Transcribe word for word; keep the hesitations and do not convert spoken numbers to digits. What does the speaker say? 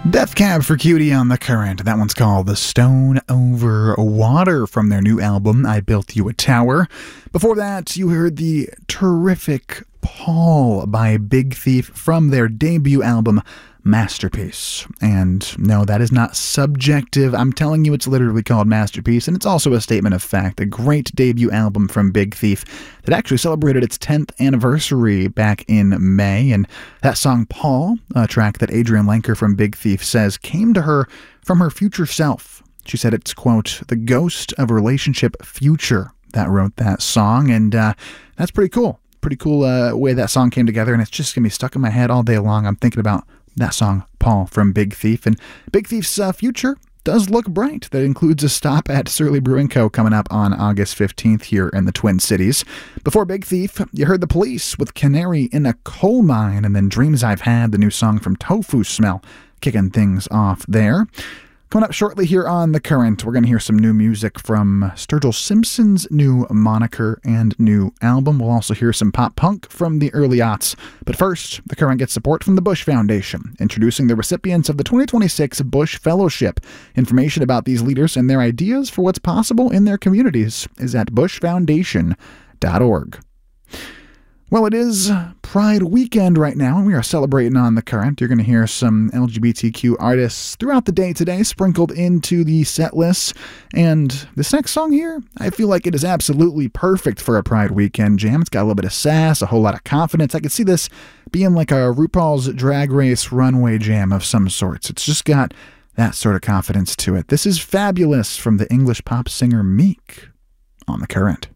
Death Cab for Cutie on The Current. That one's called The Stone Over Water from their new album, I Built You a Tower. Before that, you heard the terrific Paul by Big Thief from their debut album, Masterpiece. And no, that is not subjective. I'm telling you, it's literally called Masterpiece, and it's also a statement of fact. A great debut album from Big Thief that actually celebrated its tenth anniversary back in May. And that song, Paul, a track that Adrienne Lenker from Big Thief says came to her from her future self. She said it's, quote, the ghost of relationship future that wrote that song, and uh, that's pretty cool. Pretty cool uh, way that song came together, and it's just going to be stuck in my head all day long. I'm thinking about that song, Paul, from Big Thief. And Big Thief's uh, future does look bright. That includes a stop at Surly Brewing Co. coming up on August fifteenth here in the Twin Cities. Before Big Thief, you heard The Police with Canary in a Coal Mine, and then Dreams I've Had, the new song from Tofu Smell, kicking things off there. Coming up shortly here on The Current, we're going to hear some new music from Sturgill Simpson's new moniker and new album. We'll also hear some pop punk from the early aughts. But first, The Current gets support from the Bush Foundation, introducing the recipients of the twenty twenty-six Bush Fellowship. Information about these leaders and their ideas for what's possible in their communities is at bush foundation dot org. Well, it is Pride weekend right now, and we are celebrating on The Current. You're going to hear some L G B T Q artists throughout the day today, sprinkled into the set lists. And this next song here, I feel like it is absolutely perfect for a Pride weekend jam. It's got a little bit of sass, a whole lot of confidence. I could see this being like a RuPaul's Drag Race runway jam of some sorts. It's just got that sort of confidence to it. This is Fabulous from the English pop singer Meek on The Current.